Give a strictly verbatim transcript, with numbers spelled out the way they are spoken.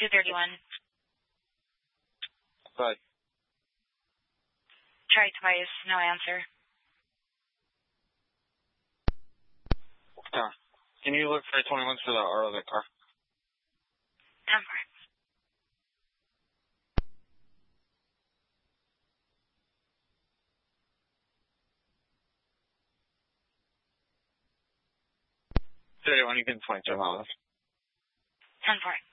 two thirty-one. Bye. Try twice, no answer. Yeah. Can you look for twenty-one for the R of the car? ten four. thirty-one, you can twenty-two miles. ten four.